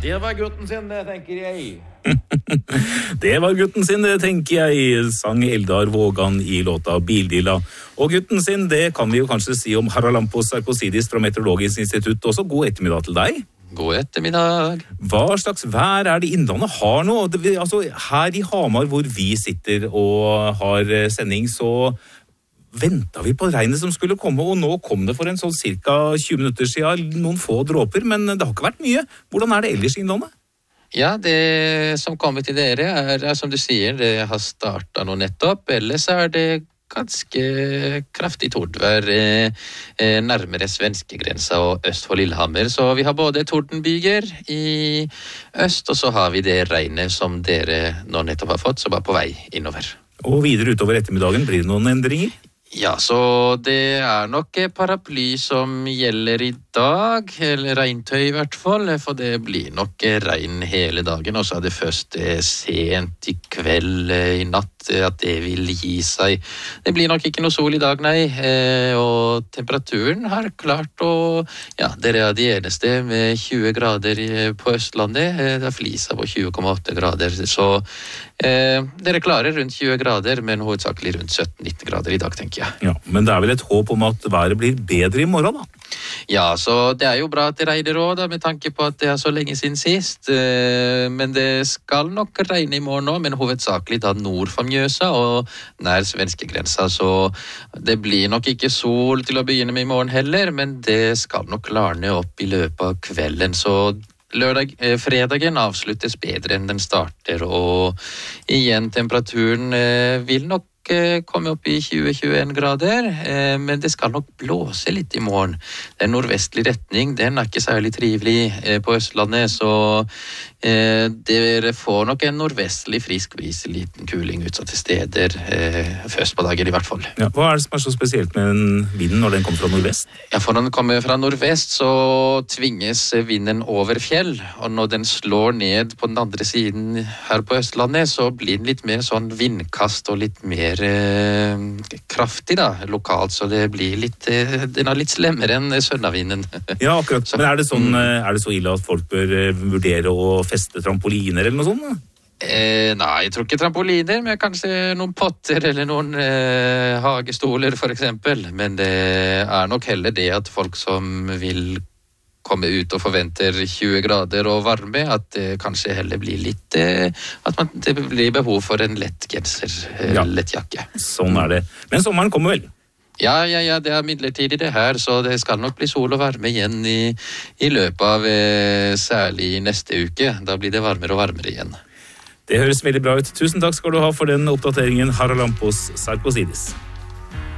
Det var gutten sin, det tenker jeg. Det var gutten sin, det tenker jeg, sang Eldar Vågan i låta Bildilla. Og gutten sin, det kan vi jo kanskje si om Haralampos Sarkosidis fra Meteorologisk institutt. Også god ettermiddag til deg. God ettermiddag. Hva slags vær er det Innlandet har nå? Altså, her i Hamar hvor vi sitter og har sending, så ventet vi på regnet som skulle komme, og nå kom det for en sånn cirka 20 minutter siden noen få dråper, men det har ikke vært mye. Hvordan er det ellers i Innlandet? Ja, det som kommer til dere er som du sier, det har startet nå nettopp. Ellers er det ganske kraftig tordvær nærmere svenskegrensa og øst for Lillehammer. Så vi har både tordenbyger i øst, og så har vi det regnet som dere nå nettopp har fått, som er på vei innover. Og videre utover ettermiddagen blir det noen endringer? Ja, så det er nok paraply som gjelder i dag, eller regntøy i hvert fall, for det blir nok regn hele dagen, og så er det først sent i kveld, i natt, at det vil gi seg. Det blir nok ikke noe sol i dag, nei, og temperaturen har klart å, ja, dere er de eneste med 20 grader på Østlandet, det er Flisa på 20,8 grader, så dere klarer rundt 20 grader, men hovedsakelig rundt 17-19 grader i dag, tenker jeg. Ja, men det er vel et håp om at været blir bedre i morgen, da? Ja, så det er jo bra at det regner også, da, med tanke på at det er så lenge siden sist. Men det skal nok regne i morgen nå, men hovedsakelig da nord for Mjøsa og nær svenskegrensa. Så det blir nok ikke sol til å begynne med i morgen heller, men det skal nok klarne opp i løpet av kvelden. Så fredagen avsluttes bedre enn den starter, og igjen temperaturen vil nok komme opp i 20-21 grader, men det skal nok blåse litt i morgen. Det er nordvestlig retning, den er ikke særlig trivelig på Østlandet, så dere får nok en nordvestlig frisk bris, liten kuling utsatte steder, først på dagen i hvert fall. Ja, hva er det som er så spesielt med den vinden når den kommer fra nordvest? Ja, for når den kommer fra nordvest, så tvinges vinden over fjell, og når den slår ned på den andre siden her på Østlandet, så blir den litt mer sånn vindkast og litt mer kraftig da, lokalt, så det blir litt, den er litt slemmere enn sønnavinden. Ja, akkurat. Men er det så ille at folk bør vurdere å feste trampoliner eller noe sånt? Nei, jeg tror ikke trampoliner, men kanskje noen potter eller noen hagestoler for eksempel, men det er nok heller det at folk som vil komme ut og forventer 20 grader og varme, at det kanskje heller blir litt, det blir behov for en lett genser, lett jakke. Sånn er det. Men sommeren kommer vel? Ja, det er midlertidig det her, så det skal nok bli sol og varme igjen i løpet av særlig neste uke. Da blir det varmere og varmere igjen. Det høres veldig bra ut. Tusen takk skal du ha for den oppdateringen, Haralampos Sarkosidis.